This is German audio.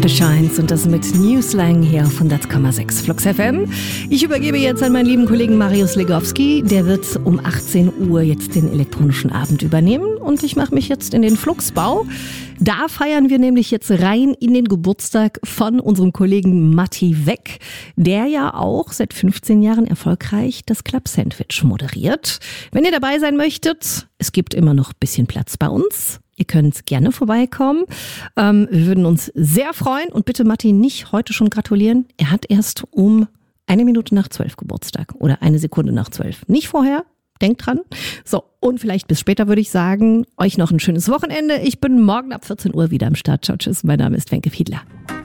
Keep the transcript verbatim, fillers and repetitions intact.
The Shines und das mit New Slang hier auf hundert Komma sechs Flux F M. Ich übergebe jetzt an meinen lieben Kollegen Marius Legowski. Der wird um achtzehn Uhr jetzt den elektronischen Abend übernehmen und ich mache mich jetzt in den Fluxbau. Da feiern wir nämlich jetzt rein in den Geburtstag von unserem Kollegen Matti Weck, der ja auch seit fünfzehn Jahren erfolgreich das Club Sandwich moderiert. Wenn ihr dabei sein möchtet, es gibt immer noch ein bisschen Platz bei uns. Ihr könnt gerne vorbeikommen. Ähm, wir würden uns sehr freuen. Und bitte Matti nicht heute schon gratulieren. Er hat erst um eine Minute nach zwölf Geburtstag oder eine Sekunde nach zwölf. Nicht vorher. Denkt dran. So, und vielleicht bis später würde ich sagen, euch noch ein schönes Wochenende. Ich bin morgen ab vierzehn Uhr wieder am Start. Ciao, tschüss. Mein Name ist Wenke Fiedler.